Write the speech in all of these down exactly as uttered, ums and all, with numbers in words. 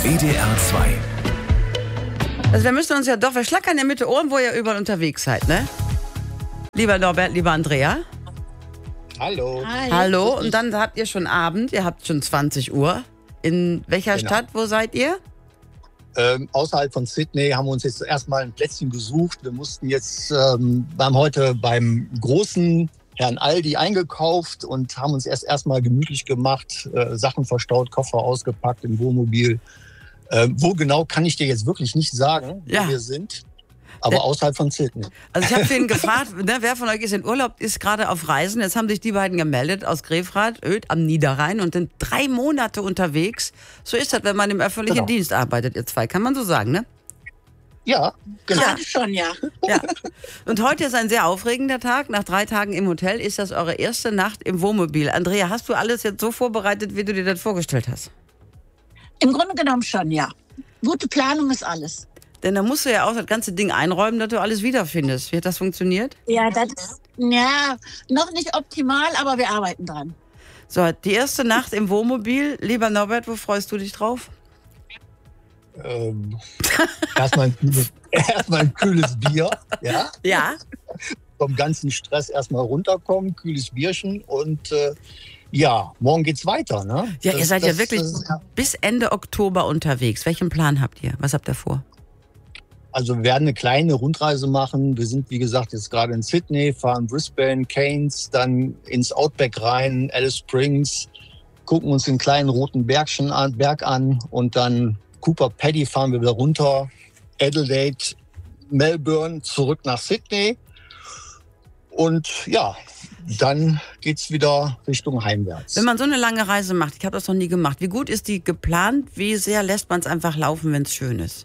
W D R zwei. Also wir müssen uns ja doch, wir schlackern ja mit den Ohren, wo ihr überall unterwegs seid, ne? Lieber Norbert, lieber Andrea. Hallo. Hi. Hallo, und dann habt ihr schon Abend, ihr habt schon zwanzig Uhr. In welcher Genau. Stadt, wo seid ihr? Ähm, außerhalb von Sydney haben wir uns jetzt erstmal ein Plätzchen gesucht. Wir mussten jetzt, ähm, wir haben heute beim großen Herrn Aldi eingekauft und haben uns erst erstmal gemütlich gemacht, äh, Sachen verstaut, Koffer ausgepackt im Wohnmobil. Ähm, wo genau kann ich dir jetzt wirklich nicht sagen, wo Ja. wir sind, aber außerhalb von Sydney. Also ich habe vorhin gefragt, ne, wer von euch ist in Urlaub, ist gerade auf Reisen. Jetzt haben sich die beiden gemeldet aus Grefrath, Öd am Niederrhein und sind drei Monate unterwegs. So ist das, wenn man im öffentlichen Genau. Dienst arbeitet, ihr zwei. Kann man so sagen, ne? Ja, genau. Ja. Schon, ja. Ja. Und heute ist ein sehr aufregender Tag. Nach drei Tagen im Hotel ist das eure erste Nacht im Wohnmobil. Andrea, hast du alles jetzt so vorbereitet, wie du dir das vorgestellt hast? Im Grunde genommen schon, ja. Gute Planung ist alles. Denn da musst du ja auch das ganze Ding einräumen, dass du alles wiederfindest. Wie hat das funktioniert? Ja, das ist ja noch nicht optimal, aber wir arbeiten dran. So, die erste Nacht im Wohnmobil. Lieber Norbert, wo freust du dich drauf? Ähm, erstmal, ein kühles, erstmal ein kühles Bier, ja. Ja. Vom ganzen Stress erstmal runterkommen, kühles Bierchen und äh, ja, morgen geht's weiter. Ne? Ja, Das- ihr seid ja das, wirklich äh, bis Ende Oktober unterwegs. Welchen Plan habt ihr? Was habt ihr vor? Also wir werden eine kleine Rundreise machen. Wir sind, wie gesagt, jetzt gerade in Sydney, fahren Brisbane, Cairns, dann ins Outback rein, Alice Springs, gucken uns den kleinen roten Bergchen an, Berg an und dann Cooper Pedy fahren wir wieder runter, Adelaide, Melbourne, zurück nach Sydney. Und ja, dann geht's wieder Richtung heimwärts. Wenn man so eine lange Reise macht, ich habe das noch nie gemacht, wie gut ist die geplant? Wie sehr lässt man es einfach laufen, wenn es schön ist?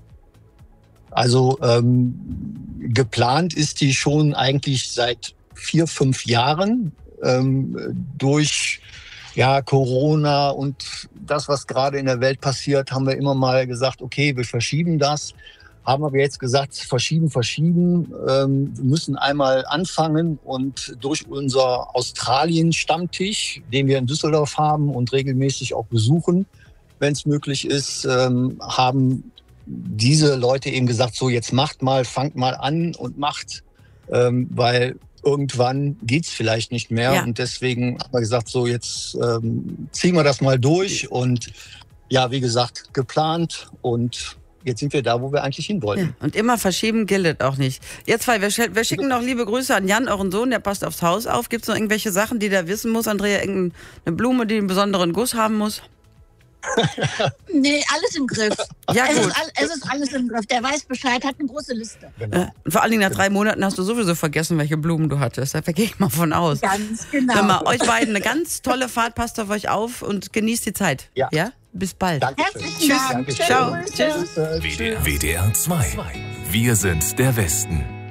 Also ähm, geplant ist die schon eigentlich seit vier, fünf Jahren. Ähm, durch ja, Corona und das, was gerade in der Welt passiert, haben wir immer mal gesagt, okay, wir verschieben das. Haben aber jetzt gesagt, verschieben, verschieben. Ähm, wir müssen einmal anfangen und durch unser Australien-Stammtisch, den wir in Düsseldorf haben und regelmäßig auch besuchen, wenn es möglich ist, ähm, haben diese Leute eben gesagt, so jetzt macht mal, fangt mal an und macht, ähm, weil irgendwann geht's vielleicht nicht mehr. Ja. Und deswegen haben wir gesagt, so jetzt ähm, ziehen wir das mal durch. Und ja, wie gesagt, geplant und jetzt sind wir da, wo wir eigentlich hin wollten. Ja, und immer verschieben gilt auch nicht. Ihr zwei, wir, sch- wir schicken noch liebe Grüße an Jan, euren Sohn, der passt aufs Haus auf. Gibt es noch irgendwelche Sachen, die der wissen muss? Andrea, irgendeine Blume, die einen besonderen Guss haben muss? Nee, alles im Griff. Ja, es, gut. ist all, es ist alles im Griff. Der weiß Bescheid, hat eine große Liste. Genau. Äh, und vor allen Dingen nach drei Monaten hast du sowieso vergessen, welche Blumen du hattest. Da gehe ich mal von aus. Ganz genau. Hör mal, euch beiden eine ganz tolle Fahrt, passt auf euch auf und genießt die Zeit. Ja. Ja? Bis bald. Dankeschön. Herzlichen Dank. Dankeschön. Ciao. Schöne Grüße. Tschüss. Tschüss. W D R zwei. Wir sind der Westen.